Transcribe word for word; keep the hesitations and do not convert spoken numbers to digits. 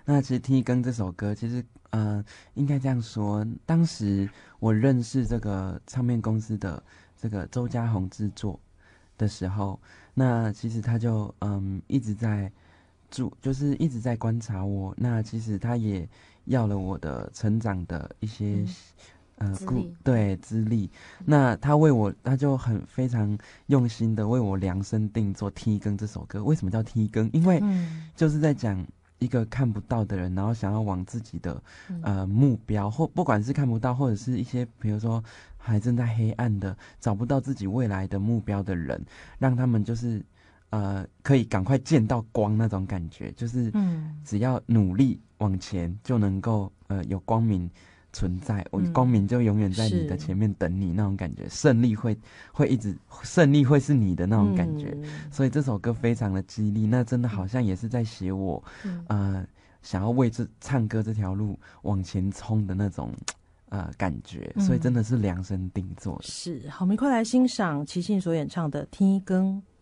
那其实《天更》这首歌，其实呃，应该这样说，当时我认识这个唱片公司的这个周家宏制作的时候，那其实他就嗯一直在注，就是一直在观察我。那其实他也要了我的成长的一些、嗯、呃故对资历。那他为我，他就很非常用心的为我量身定做《天更》这首歌。为什么叫天更？因为就是在讲一个看不到的人，然后想要往自己的呃目标，或不管是看不到，或者是一些比如说还正在黑暗的找不到自己未来的目标的人，让他们就是呃可以赶快见到光那种感觉，就是只要努力往前就能够呃有光明存在，嗯、光明就永远在你的前面等你那种感觉，胜利会会一直胜利会是你的那种感觉、嗯、所以这首歌非常的激励，那真的好像也是在写我、嗯、呃想要为这唱歌这条路往前冲的那种呃感觉，所以真的是量身定做的、 嗯、是好，我们快来欣赏齐信所演唱的《天更》。